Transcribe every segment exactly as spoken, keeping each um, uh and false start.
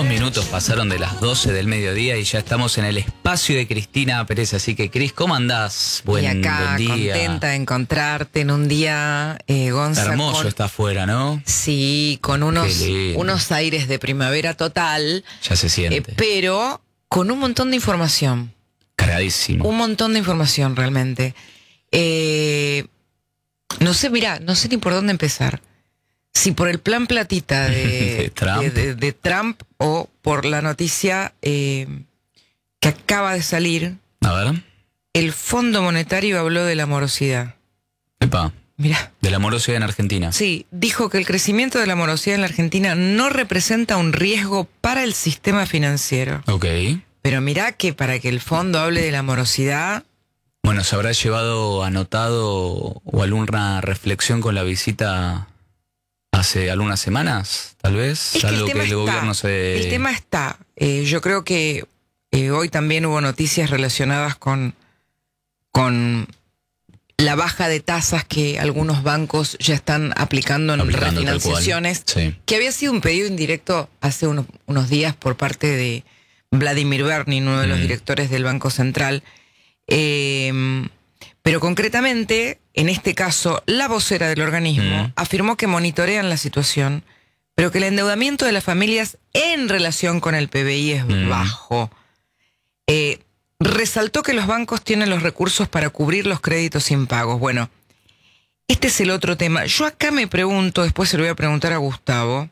Dos minutos pasaron de las doce del mediodía y ya estamos en el espacio de Cristina Pérez. Así que, Cris, ¿cómo andás? Buen, y acá, buen día. contenta de encontrarte en un día, eh, Gonza. Hermoso con... está afuera, ¿no? Sí, con unos, unos aires de primavera total. Ya se siente. Eh, pero con un montón de información. Cargadísimo. Un montón de información, realmente. Eh, no sé, mira, no sé ni por dónde empezar. Si por el plan platita de, de, Trump. de, de, de Trump o por la noticia eh, que acaba de salir. A ver. El Fondo Monetario habló de la morosidad. Epa. Mirá. De la morosidad en Argentina. Sí, dijo que el crecimiento de la morosidad en la Argentina no representa un riesgo para el sistema financiero. Ok. Pero mirá que para que el fondo hable de la morosidad... Bueno, ¿se habrá llevado anotado o alguna reflexión con la visita hace algunas semanas, tal vez? Es que Algo el tema que el está, gobierno se... El tema está. Eh, yo creo que eh, hoy también hubo noticias relacionadas con, con la baja de tasas que algunos bancos ya están aplicando en Aplicando refinanciaciones, sí. que había sido un pedido indirecto hace unos, unos días por parte de Vladimir Bernin, uno de los mm. directores del Banco Central. Eh, pero concretamente, en este caso, la vocera del organismo mm. afirmó que monitorean la situación, pero que el endeudamiento de las familias en relación con el P B I es mm. bajo. Eh, resaltó que los bancos tienen los recursos para cubrir los créditos impagos. Bueno, este es el otro tema. Yo acá me pregunto, después se lo voy a preguntar a Gustavo.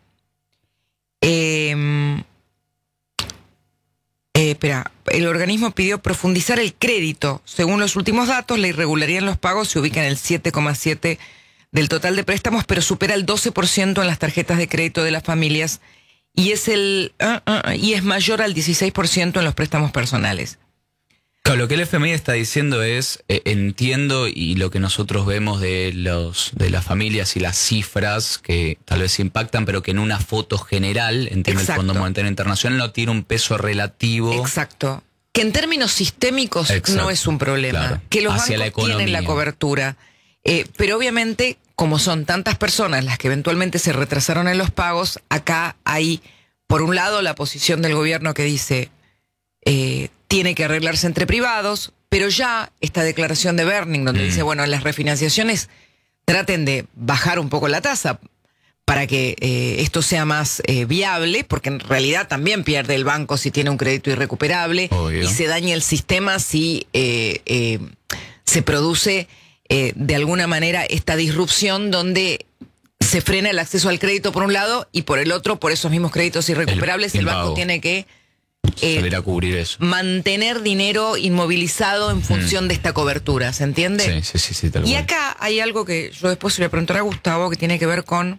Eh, Eh, espera, el organismo pidió profundizar el crédito. Según los últimos datos, la irregularidad en los pagos se ubica en el siete coma siete por ciento del total de préstamos, pero supera el doce por ciento en las tarjetas de crédito de las familias y es el uh, uh, y es mayor al dieciséis por ciento en los préstamos personales. Claro, lo que el F M I está diciendo es, eh, entiendo, y lo que nosotros vemos de los de las familias y las cifras que tal vez impactan, pero que en una foto general, entiendo, el Fondo Monetario Internacional no tiene un peso relativo. Exacto. Que en términos sistémicos Exacto. no es un problema. Claro. Que los Hacia bancos la tienen la cobertura. Eh, pero obviamente, como son tantas personas las que eventualmente se retrasaron en los pagos, acá hay, por un lado, la posición del gobierno que dice... Eh, tiene que arreglarse entre privados, pero ya esta declaración de Berning donde mm. dice, bueno, en las refinanciaciones traten de bajar un poco la tasa para que eh, esto sea más eh, viable, porque en realidad también pierde el banco si tiene un crédito irrecuperable Obvio. y se daña el sistema si eh, eh, se produce eh, de alguna manera esta disrupción donde se frena el acceso al crédito por un lado y por el otro, por esos mismos créditos irrecuperables, el, el banco tiene que Eh, salir a cubrir eso. Mantener dinero inmovilizado en función mm. de esta cobertura, ¿se entiende? Sí, sí, sí, sí tal Y cual. acá hay algo que yo después se le preguntaré a Gustavo que tiene que ver con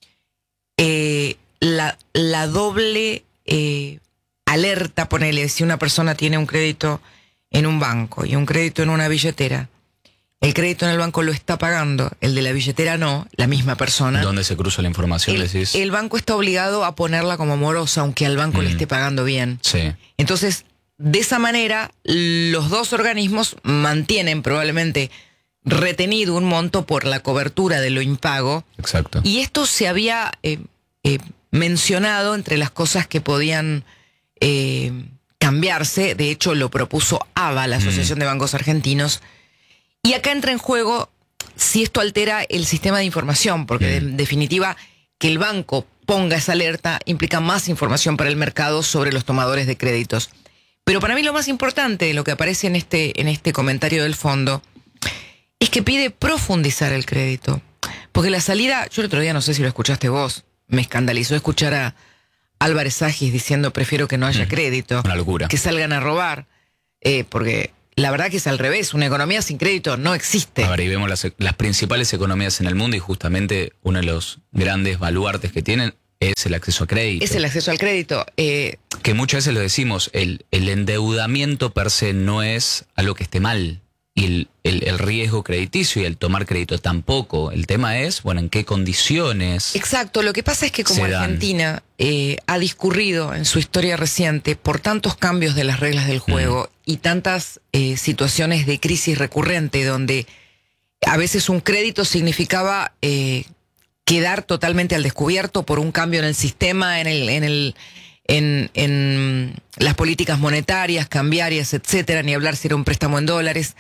eh, la, la doble eh, alerta, ponele, si una persona tiene un crédito en un banco y un crédito en una billetera, el crédito en el banco lo está pagando, el de la billetera no, la misma persona. ¿Dónde se cruza la información? El, decís? el banco está obligado a ponerla como morosa, aunque al banco mm. le esté pagando bien. Sí. Entonces, de esa manera, los dos organismos mantienen probablemente retenido un monto por la cobertura de lo impago. Exacto. Y esto se había eh, eh, mencionado entre las cosas que podían eh, cambiarse. De hecho, lo propuso A B A, la Asociación mm. de Bancos Argentinos. Y acá entra en juego si esto altera el sistema de información, porque mm. de, en definitiva que el banco ponga esa alerta implica más información para el mercado sobre los tomadores de créditos. Pero para mí lo más importante de lo que aparece en este, en este comentario del fondo es que pide profundizar el crédito. Porque la salida, yo el otro día no sé si lo escuchaste vos, me escandalizó escuchar a Álvarez Agis diciendo prefiero que no haya mm. crédito. Una locura. Que salgan a robar, eh, porque... La verdad que es al revés, una economía sin crédito no existe. A ver, y vemos las, las principales economías en el mundo y justamente uno de los grandes baluartes que tienen es el acceso a crédito. Es el acceso al crédito. Eh, que muchas veces lo decimos, el, el endeudamiento per se no es algo que esté mal. Y el, el, el riesgo crediticio y el tomar crédito tampoco. El tema es, bueno, en qué condiciones. Exacto, lo que pasa es que como Argentina eh, ha discurrido en su historia reciente por tantos cambios de las reglas del juego mm. y tantas eh, situaciones de crisis recurrente donde a veces un crédito significaba eh, quedar totalmente al descubierto por un cambio en el sistema, en el, en el en, en las políticas monetarias, cambiarias, etcétera, ni hablar si era un préstamo en dólares.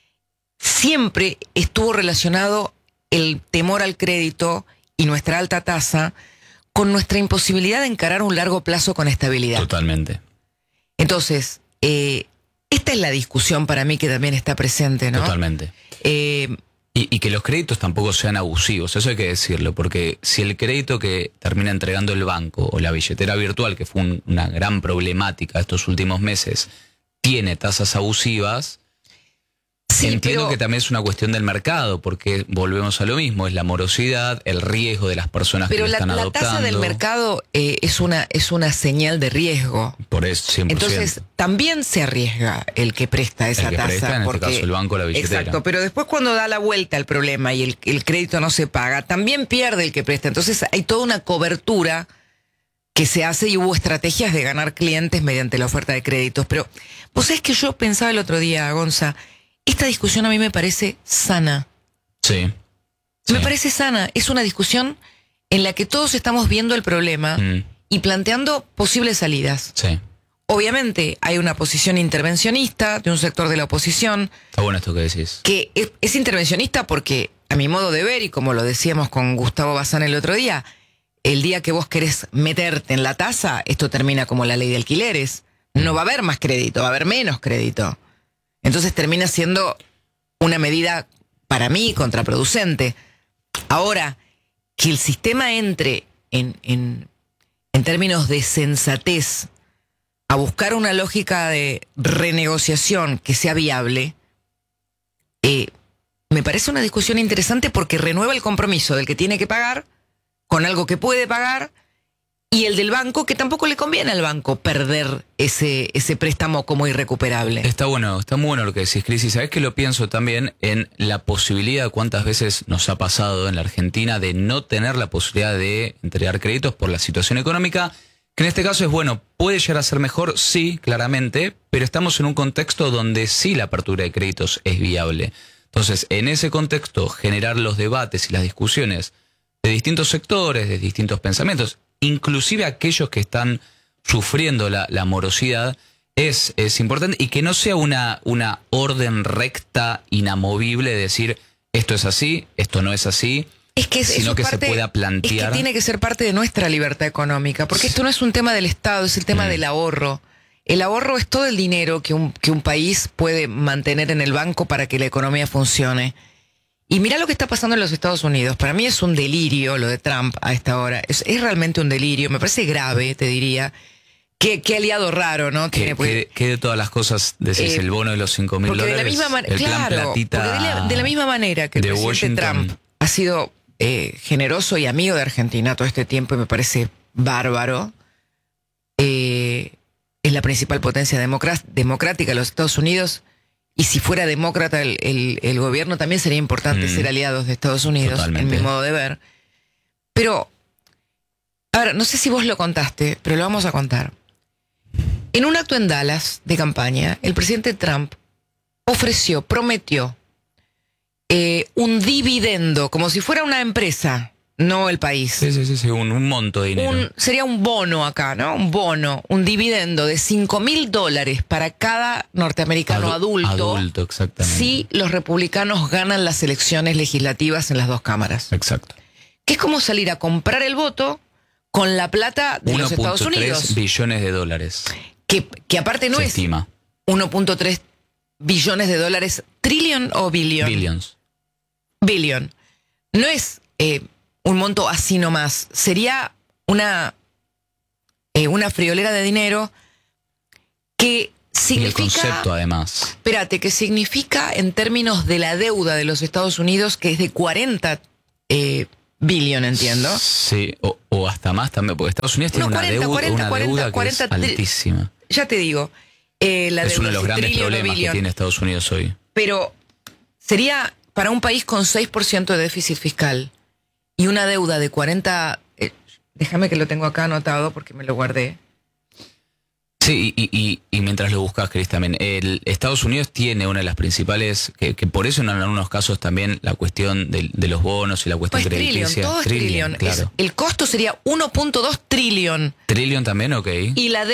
Siempre estuvo relacionado el temor al crédito y nuestra alta tasa con nuestra imposibilidad de encarar un largo plazo con estabilidad. Totalmente. Entonces, eh, esta es la discusión para mí que también está presente, ¿no? Totalmente. Eh, y, y que los créditos tampoco sean abusivos, eso hay que decirlo, porque si el crédito que termina entregando el banco o la billetera virtual, que fue un, una gran problemática estos últimos meses, tiene tasas abusivas, sí, entiendo pero, que también es una cuestión del mercado, porque volvemos a lo mismo, es la morosidad, el riesgo de las personas pero que lo la, están la adoptando. tasa del mercado eh, es una es una señal de riesgo. Por eso, cien por ciento. Entonces, también se arriesga el que presta esa el que tasa. presta, en porque, este caso el banco o la billetera. Exacto, pero después cuando da la vuelta al problema y el, el crédito no se paga, también pierde el que presta. Entonces hay toda una cobertura que se hace y hubo estrategias de ganar clientes mediante la oferta de créditos. Pero vos sabés que yo pensaba el otro día, Gonza, esta discusión a mí me parece sana. Sí. sí. Me parece sana. Es una discusión en la que todos estamos viendo el problema mm. y planteando posibles salidas. Sí. Obviamente hay una posición intervencionista de un sector de la oposición. Está bueno esto que decís. Que es, es intervencionista porque, a mi modo de ver, y como lo decíamos con Gustavo Bazán el otro día, el día que vos querés meterte en la tasa, esto termina como la ley de alquileres. No va a haber más crédito, va a haber menos crédito. Entonces termina siendo una medida, para mí, contraproducente. Ahora, que el sistema entre en, en, en términos de sensatez a buscar una lógica de renegociación que sea viable, eh, me parece una discusión interesante porque renueva el compromiso del que tiene que pagar con algo que puede pagar y el del banco, que tampoco le conviene al banco perder ese, ese préstamo como irrecuperable. Está bueno, está muy bueno lo que decís, Cris. Y sabés que lo pienso también en la posibilidad, cuántas veces nos ha pasado en la Argentina, de no tener la posibilidad de entregar créditos por la situación económica, que en este caso es bueno, puede llegar a ser mejor, sí, claramente, pero estamos en un contexto donde sí la apertura de créditos es viable. Entonces, en ese contexto, generar los debates y las discusiones de distintos sectores, de distintos pensamientos, inclusive aquellos que están sufriendo la, la morosidad, es, es importante, y que no sea una, una orden recta, inamovible, de decir esto es así, esto no es así, es que es, sino es que parte, se pueda plantear. Es que tiene que ser parte de nuestra libertad económica, porque esto no es un tema del Estado, es el tema mm. del ahorro. El ahorro es todo el dinero que un, que un país puede mantener en el banco para que la economía funcione. Y mira lo que está pasando en los Estados Unidos. Para mí es un delirio lo de Trump a esta hora. Es, es realmente un delirio. Me parece grave, te diría. Qué, qué aliado raro, ¿no? Que, Tiene, porque, que, que de todas las cosas decís, eh, el bono de los cinco mil dólares, de la misma man- el claro, plan platita de la, de la misma manera que el presidente Washington. Trump ha sido eh, generoso y amigo de Argentina todo este tiempo y me parece bárbaro. Eh, es la principal potencia democrática de los Estados Unidos. Y si fuera demócrata el, el, el gobierno, también sería importante mm. ser aliados de Estados Unidos, Totalmente. en mi modo de ver. Pero, ahora, no sé si vos lo contaste, pero lo vamos a contar. En un acto en Dallas de campaña, el presidente Trump ofreció, prometió eh, un dividendo, como si fuera una empresa, no el país. Sí, sí, sí, sí un, un monto de dinero. Un, sería un bono acá, ¿no? Un bono, un dividendo de cinco mil dólares para cada norteamericano Adu- adulto. Adulto, exactamente. Si los republicanos ganan las elecciones legislativas en las dos cámaras. Exacto. Que es como salir a comprar el voto con la plata de los Estados Unidos. uno punto tres billones de dólares. Que, que aparte no Se es estima. uno punto tres billones de dólares. ¿Trillion o billion? Billions. Billion. No es eh, un monto así nomás. Sería una, eh, una friolera de dinero que significa... Y el concepto, además. Espérate, que significa en términos de la deuda de los Estados Unidos, que es de cuarenta eh, billion, entiendo. Sí, o, o hasta más también, porque Estados Unidos tiene No, una cuarenta, deuda, cuarenta, una cuarenta, deuda que cuarenta, es altísima. Ya te digo. Eh, la es deuda uno de los grandes trillion o problemas billion. que tiene Estados Unidos hoy. Pero sería para un país con seis por ciento de déficit fiscal y una deuda de cuarenta... Eh, déjame que lo tengo acá anotado porque me lo guardé. Sí, y, y, y mientras lo buscas, Cris, también, el Estados Unidos tiene una de las principales, que, que por eso en algunos casos también la cuestión de, de los bonos y la cuestión Pues crediticia. trillón, todo es Trillion, trillón. claro. Es- el costo sería uno punto dos trillón. Trillion también, ok. Y la